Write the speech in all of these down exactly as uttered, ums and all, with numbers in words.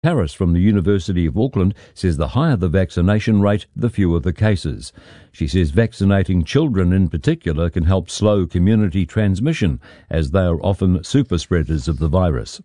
Harris from the University of Auckland says the higher the vaccination rate, the fewer the cases. She says vaccinating children in particular can help slow community transmission, as they are often super spreaders of the virus.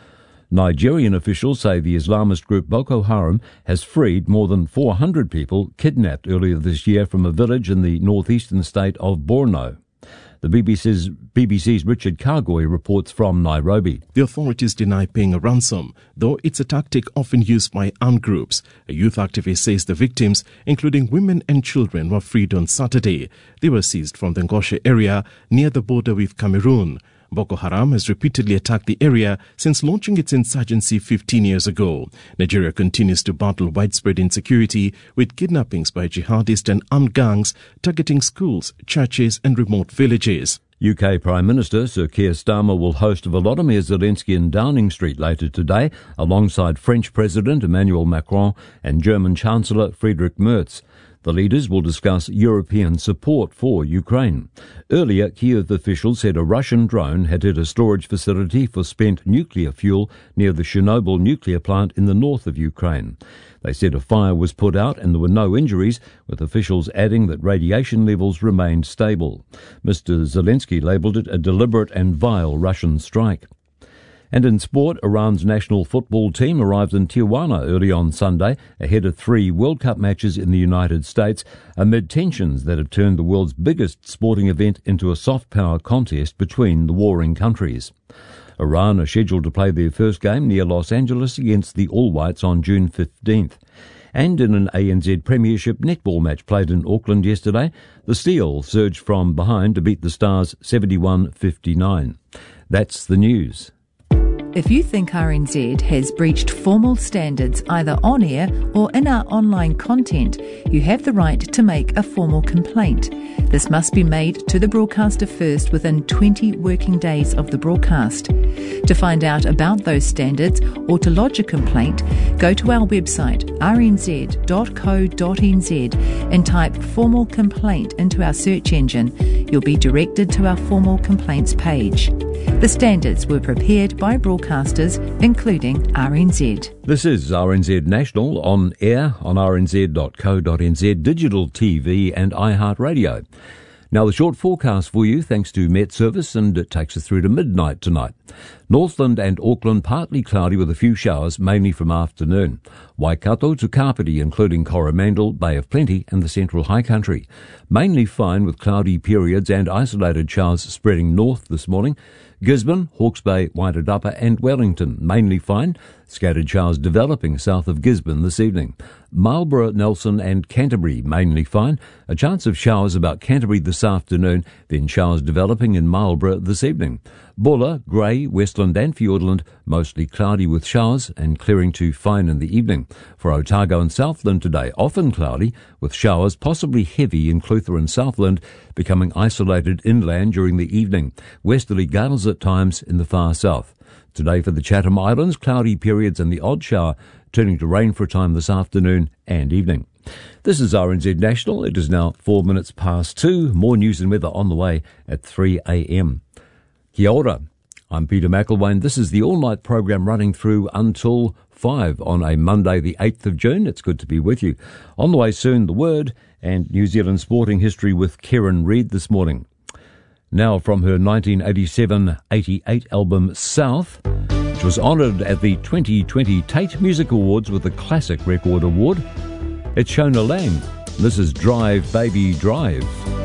Nigerian officials say the Islamist group Boko Haram has freed more than four hundred people kidnapped earlier this year from a village in the northeastern state of Borno. The B B C's, B B C's Richard Kargoy reports from Nairobi. The authorities deny paying a ransom, though it's a tactic often used by armed groups. A youth activist says the victims, including women and children, were freed on Saturday. They were seized from the Ngoshe area near the border with Cameroon. Boko Haram has repeatedly attacked the area since launching its insurgency fifteen years ago. Nigeria continues to battle widespread insecurity with kidnappings by jihadists and armed gangs targeting schools, churches and remote villages. U K Prime Minister Sir Keir Starmer will host Volodymyr Zelensky in Downing Street later today, alongside French President Emmanuel Macron and German Chancellor Friedrich Merz. The leaders will discuss European support for Ukraine. Earlier, Kiev officials said a Russian drone had hit a storage facility for spent nuclear fuel near the Chernobyl nuclear plant in the north of Ukraine. They said a fire was put out and there were no injuries, with officials adding that radiation levels remained stable. Mister Zelensky labelled it a deliberate and vile Russian strike. And in sport, Iran's national football team arrived in Tijuana early on Sunday ahead of three World Cup matches in the United States amid tensions that have turned the world's biggest sporting event into a soft power contest between the warring countries. Iran are scheduled to play their first game near Los Angeles against the All Whites on June fifteenth. And in an A N Z Premiership netball match played in Auckland yesterday, the Steel surged from behind to beat the Stars seventy-one fifty-nine. That's the news. If you think R N Z has breached formal standards either on air or in our online content, you have the right to make a formal complaint. This must be made to the broadcaster first within twenty working days of the broadcast. To find out about those standards or to lodge a complaint, go to our website r n z dot co dot n z and type formal complaint into our search engine. You'll be directed to our formal complaints page. The standards were prepared by broadcasters, including R N Z. This is R N Z National, on air on r n z dot co dot n z, digital T V and iHeartRadio. Now the short forecast for you, thanks to Met Service, and it takes us through to midnight tonight. Northland and Auckland partly cloudy with a few showers, mainly from afternoon. Waikato to Kapiti, including Coromandel, Bay of Plenty and the Central High Country. Mainly fine with cloudy periods and isolated showers spreading north this morning. Gisborne, Hawke's Bay, Wairarapa and Wellington, mainly fine. Scattered showers developing south of Gisborne this evening. Marlborough, Nelson and Canterbury, mainly fine. A chance of showers about Canterbury this afternoon, then showers developing in Marlborough this evening. Buller, Grey, Westland and Fiordland, mostly cloudy with showers and clearing to fine in the evening. For Otago and Southland today, often cloudy with showers possibly heavy in Clutha and Southland, becoming isolated inland during the evening. Westerly gales at times in the far south. Today for the Chatham Islands, cloudy periods and the odd shower, turning to rain for a time this afternoon and evening. This is R N Z National. It is now four minutes past two. More news and weather on the way at three a m. Kia ora. I'm Peter McElwain. This is the all-night program running through until five on a Monday, the eighth of June. It's good to be with you. On the way soon, The Word and New Zealand sporting history with Karen Reid this morning. Now from her nineteen eighty-seven eighty-eight album South, which was honoured at the twenty twenty Tate Music Awards with the Classic Record Award, it's Shona Lang. This is Drive Baby Drive.